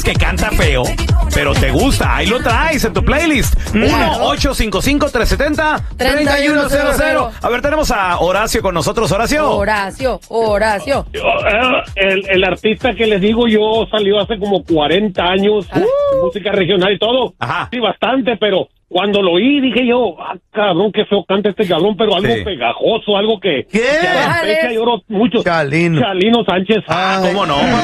que canta feo, pero te gusta. Ahí lo traes en tu playlist. 1-855-370-3100. A ver, tenemos a Horacio con nosotros. Horacio. El artista que les digo yo salió hace como 40 años, música regional y todo. Ajá. Sí, bastante, pero cuando lo oí dije yo, cabrón, qué feo canta este cabrón, pero algo pegajoso, algo que... ¿Qué? Que a la fecha lloro mucho. Chalino Sánchez. ¿Cómo no?